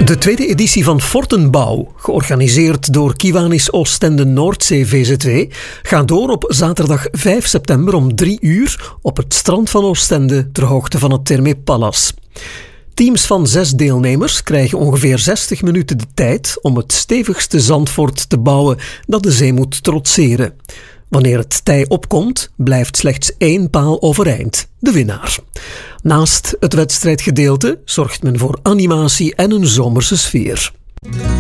De tweede editie van Fortenbouw, georganiseerd door Kiwanis Oostende Noordzee VZW, gaat door op zaterdag 5 september om 3 uur op het strand van Oostende ter hoogte van het Terme Palace. Teams van 6 deelnemers krijgen ongeveer 60 minuten de tijd om het stevigste zandfort te bouwen dat de zee moet trotseren. Wanneer het tij opkomt, blijft slechts 1 paal overeind, de winnaar. Naast het wedstrijdgedeelte zorgt men voor animatie en een zomerse sfeer.